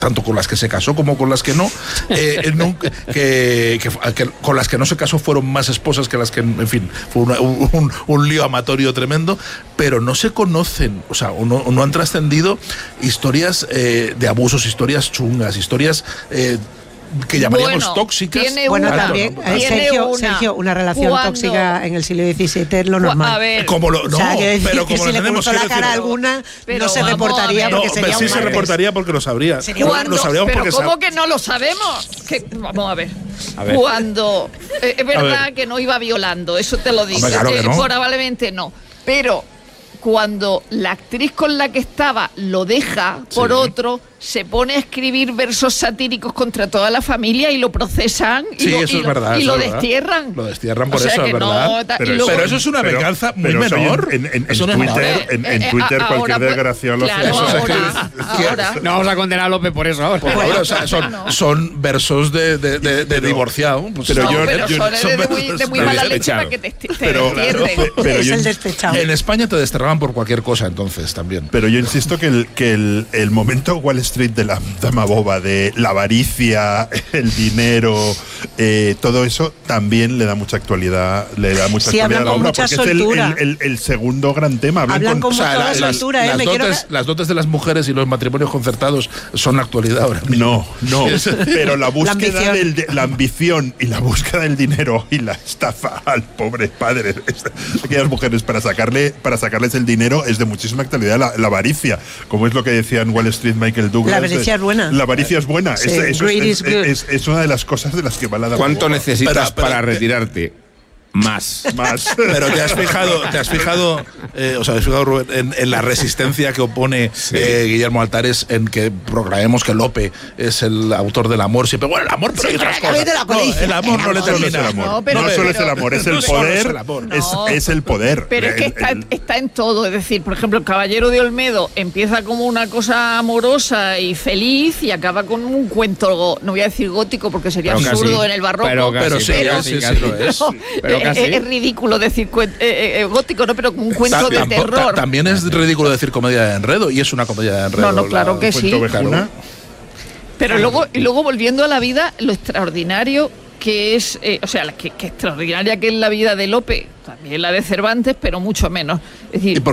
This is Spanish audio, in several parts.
tanto con las que se casó como con las que no, con las que no se casó fueron más esposas que las que, en fin, fue un lío amatorio tremendo, pero no se conocen, o sea, no han trascendido historias de abusos, historias chungas, historias que llamaríamos tóxicas. También, Sergio, una relación tóxica en el siglo XVII es lo normal. A ver, pero como si le puso la cara alguna, no se reportaría porque sería sí se reportaría porque lo sabría. Pero ¿cómo que no lo sabemos? Vamos a ver. Cuando es verdad que no iba violando, eso te lo digo. Claro que no. Probablemente no. Pero cuando la actriz con la que estaba lo deja por otro, se pone a escribir versos satíricos contra toda la familia y lo procesan y lo destierran. Lo destierran por eso, es verdad. Pero eso es una venganza muy menor. En Twitter cualquier desgraciado lo hace. No vamos a condenar a López por eso ahora. Son versos de divorciado. Pero son de muy mala leche para que te destierren. Es el despechado. En España te desterraban por cualquier cosa entonces también. Pero yo insisto que el momento Wall Street de la dama boba, de la avaricia, el dinero, todo eso también le da mucha actualidad, actualidad a la obra, porque soltura. Es el segundo gran tema. Hablan con mucha soltura. Las dotes de las mujeres y los matrimonios concertados son actualidad ahora mismo. No, pero la búsqueda la ambición y la búsqueda del dinero y la estafa al pobre padre de aquellas mujeres para sacarles el dinero es de muchísima actualidad. La avaricia, como es lo que decía en Wall Street Michael Douglas. La avaricia es buena. La avaricia es buena. Sí, es una de las cosas de las que va la dama. ¿Cuánto necesitas para retirarte? Más. Pero te has fijado, Rubén, en la resistencia que opone Guillermo Altares en que proclamemos que Lope es el autor del amor. Siempre, bueno, el amor, pero hay otras cosas. El amor no le termina. No solo es el amor, es el poder. Es el poder. Pero es que está en todo. Es decir, por ejemplo, el Caballero de Olmedo empieza como una cosa amorosa y feliz y acaba con un cuento, no voy a decir gótico porque sería absurdo en el barroco. Pero sí lo es. Es ridículo decir gótico, no, pero un cuento de terror. También es ridículo decir comedia de enredo, y es una comedia de enredo. No, claro que sí. Pero luego volviendo a la vida, lo extraordinario que es, que extraordinaria que es la vida de Lope, también la de Cervantes, pero mucho menos. Es decir,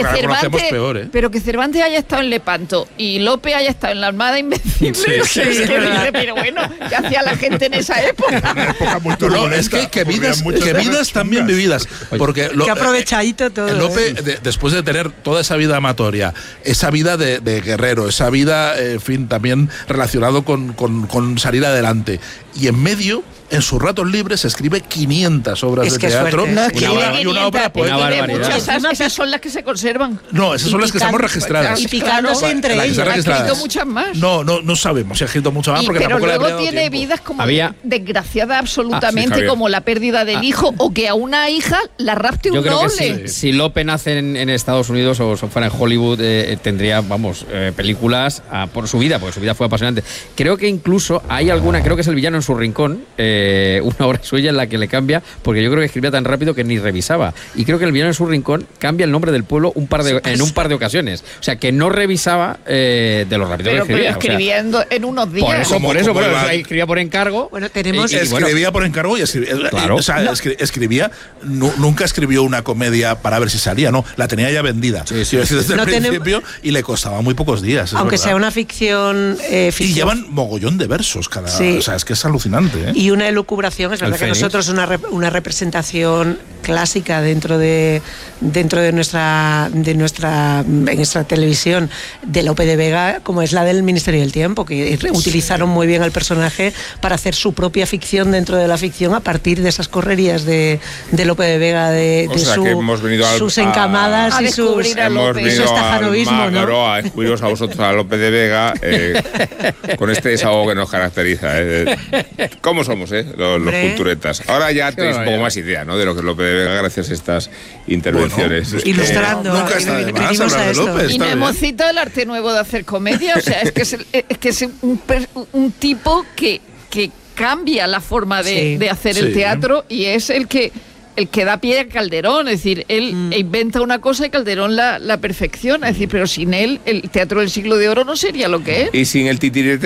pero que Cervantes haya estado en Lepanto y Lope haya estado en la Armada Invencible. Pero bueno, ¿qué hacía la gente en esa época? Una época muy turbulenta, que vidas también vividas. Porque que aprovechadito todo. Lope, después de tener toda esa vida amatoria, esa vida de guerrero, esa vida, en fin, también relacionado con salir adelante, y en medio, en sus ratos libres, escribe 500 obras de teatro y una obra poética. Esas son las que se conservan. No, esas son las que estamos registradas. Y picándose entre ellas. ¿Ha escrito muchas más? No sabemos si ha escrito muchas más, porque pero tampoco luego tiene vidas como desgraciadas absolutamente, como la pérdida del hijo, o que a una hija la rapte un noble. Yo creo que si Lope nace en Estados Unidos o fuera en Hollywood, tendría, películas por su vida, porque su vida fue apasionante. Creo que incluso hay alguna, creo que es El villano en su rincón, una obra suya en la que le cambia, porque yo creo que escribía tan rápido que ni revisaba, y creo que El villano en su rincón cambia el nombre del pueblo en un par de ocasiones, o sea que no revisaba de lo rápido que escribía. Pero escribiendo en unos días. Por eso, escribía por encargo. Bueno, tenemos escribía por encargo y escribía, claro. Escribía, nunca escribió una comedia para ver si salía, no, la tenía ya vendida. Desde el principio, y le costaba muy pocos días. Aunque sea una ficción, y llevan mogollón de versos cada, o sea, es que es alucinante. Y una elucubración, es verdad que nosotros una representación clásica dentro de nuestra televisión de Lope de Vega, como es la del Ministerio del Tiempo, que utilizaron muy bien al personaje para hacer su propia ficción dentro de la ficción a partir de esas correrías de Lope de Vega, sus encamadas y su estajarovismo, ¿no? A descubriros a vosotros, a Lope de Vega, con este desahogo que nos caracteriza. ¿Cómo somos, los culturetas? Ahora ya tenéis un poco más idea, ¿no?, de lo que es Lope de Vega gracias a estas intervenciones. Ilustrando. Nunca está de más hablar de Lope. Y no hemos citado el arte nuevo de hacer comedia, o sea, es que es un tipo que cambia la forma de hacer el teatro, y es el que el que da pie a Calderón, es decir, él inventa una cosa y Calderón la perfecciona, es decir, pero sin él el Teatro del Siglo de Oro no sería lo que es. Y sin el titirete